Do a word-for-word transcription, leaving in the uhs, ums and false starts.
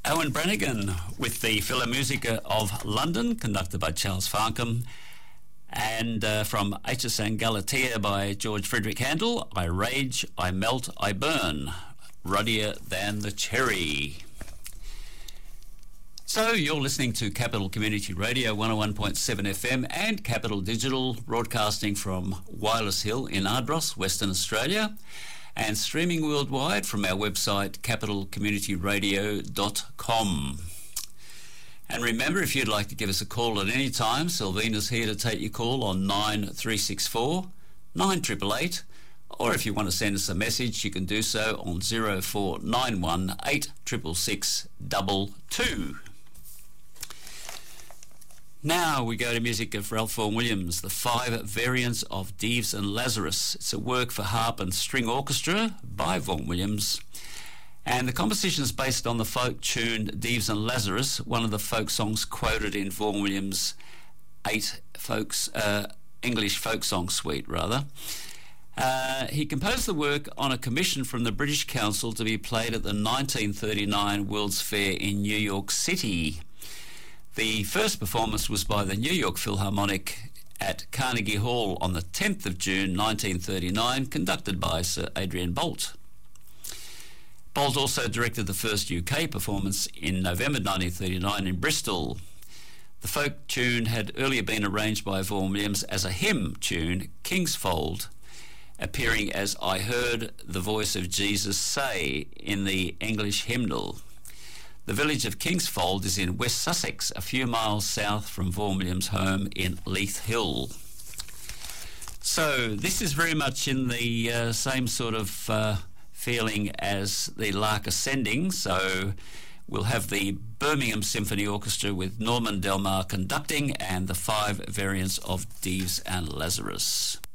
Owen Brannigan with the Philharmonica of London, conducted by Charles Farncombe, and uh, from H S N Galatea by George Frederick Handel, I Rage, I Melt, I Burn, Ruddier Than the Cherry. So you're listening to Capital Community Radio one oh one point seven F M and Capital Digital, broadcasting from Wireless Hill in Ardross, Western Australia, and streaming worldwide from our website capital community radio dot com. And remember, if you'd like to give us a call at any time, Sylvina's here to take your call on nine three six four, nine eight eight eight, or if you want to send us a message, you can do so on zero four nine one eight six six six two two. Now we go to music of Ralph Vaughan Williams, The Five Variants of Dives and Lazarus. It's a work for harp and string orchestra by Vaughan Williams. And the composition is based on the folk tune Dives and Lazarus, one of the folk songs quoted in Vaughan Williams' eight folks, uh, English folk song suite, rather. Uh, he composed the work on a commission from the British Council to be played at the nineteen thirty-nine World's Fair in New York City. The first performance was by the New York Philharmonic at Carnegie Hall on the tenth of June nineteen thirty-nine, conducted by Sir Adrian Boult. Boult also directed the first U K performance in November nineteen thirty-nine in Bristol. The folk tune had earlier been arranged by Vaughan Williams as a hymn tune, Kingsfold, appearing as I Heard the Voice of Jesus Say in the English hymnal. The village of Kingsfold is in West Sussex, a few miles south from Vaughan Williams' home in Leith Hill. So this is very much in the uh, same sort of uh, feeling as the Lark Ascending. So we'll have the Birmingham Symphony Orchestra with Norman Delmar conducting, and the Five Variants of Dives and Lazarus.